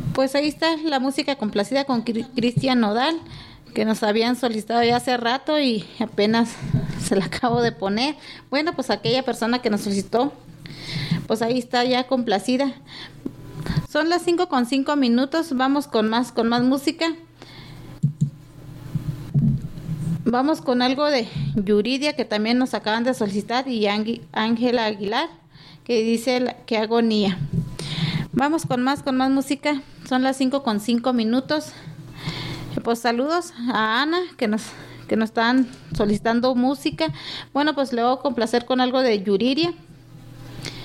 Pues ahí está la música complacida con Cristian Nodal, que nos habían solicitado ya hace rato y apenas se la acabo de poner. Bueno, pues aquella persona que nos solicitó, pues ahí está ya complacida. Son las 5:05. Vamos con más música. Vamos con algo de Yuridia, que también nos acaban de solicitar, y Ángela Aguilar, que dice que agonía. Vamos con más música. Son las 5:05. Pues saludos a Ana, que nos están solicitando música. Bueno, pues le voy a complacer con algo de Yuridia.